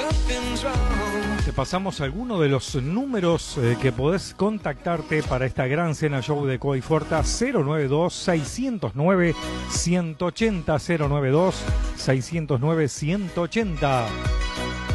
Te pasamos algunos de los números que podés contactarte para esta gran cena show de Coy Forta. 092-609-180, 092-609-180.